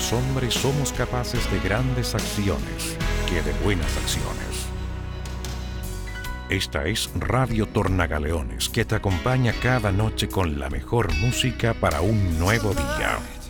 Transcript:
los hombres somos capaces de grandes acciones que de buenas acciones. Esta es Radio Tornagaleones, que te acompaña cada noche con la mejor música para un nuevo día.